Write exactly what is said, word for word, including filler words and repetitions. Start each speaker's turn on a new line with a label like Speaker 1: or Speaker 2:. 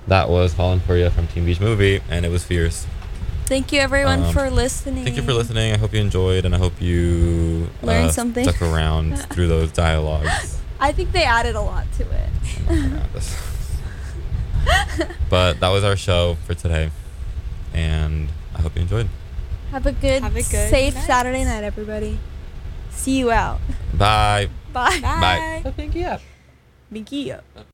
Speaker 1: That was Holland Furia from Teen Beach Movie, and it was fierce.
Speaker 2: Thank you, everyone,
Speaker 1: Um,
Speaker 2: for listening.
Speaker 1: Thank you for listening. I hope you enjoyed, and I hope you
Speaker 2: Learned
Speaker 1: uh,
Speaker 2: something.
Speaker 1: stuck around through those dialogues.
Speaker 2: I think they added a lot to it.
Speaker 1: But that was our show for today, and I hope you enjoyed.
Speaker 2: Have a good,
Speaker 3: Have a good
Speaker 2: safe
Speaker 3: night.
Speaker 2: Saturday night, everybody. See you out.
Speaker 1: Bye.
Speaker 2: Bye.
Speaker 1: Bye.
Speaker 3: Bye.
Speaker 1: Pinky up.
Speaker 2: Binky up.